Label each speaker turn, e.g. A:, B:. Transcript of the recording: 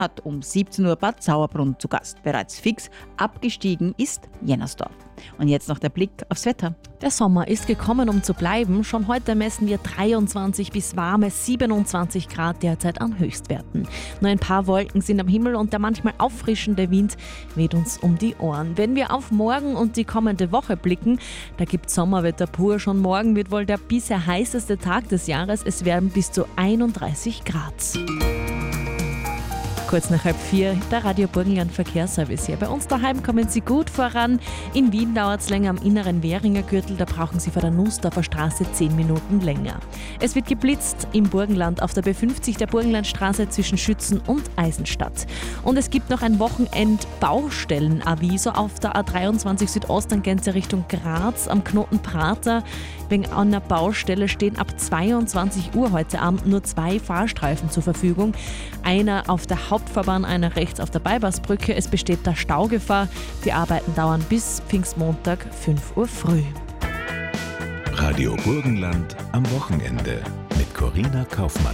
A: hat um 17 Uhr Bad Sauerbrunn zu Gast. Bereits fix abgestiegen ist Jennersdorf. Und jetzt noch der Blick aufs Wetter.
B: Der Sommer ist gekommen, um zu bleiben. Schon heute messen wir 23 bis warme 27 Grad derzeit an Höchstwerten. Nur ein paar Wolken sind am Himmel und der manchmal auffrischende Wind weht uns um die Ohren. Wenn wir auf morgen und die kommende Woche blicken, da gibt Sommerwetter pur. Schon morgen wird wohl der bisher heißeste Tag des Jahres. Es werden bis zu 31 Grad. Kurz nach 3:30 der Radio Burgenland Verkehrsservice hier. Bei uns daheim kommen Sie gut voran. In Wien dauert es länger am inneren Währinger Gürtel. Da brauchen Sie vor der Nussdorfer Straße 10 Minuten länger. Es wird geblitzt im Burgenland auf der B50 der Burgenlandstraße zwischen Schützen und Eisenstadt. Und es gibt noch ein Wochenend-Baustellen-Aviso auf der A23 Südostangrenze Richtung Graz am Knoten Prater. Wegen einer Baustelle stehen ab 22 Uhr heute Abend nur 2 Fahrstreifen zur Verfügung. Einer auf der Hauptfahrbahn, einer rechts auf der Bypassbrücke. Es besteht da Staugefahr. Die Arbeiten dauern bis Pfingstmontag 5 Uhr früh.
C: Radio Burgenland am Wochenende mit Corinna Kaufmann.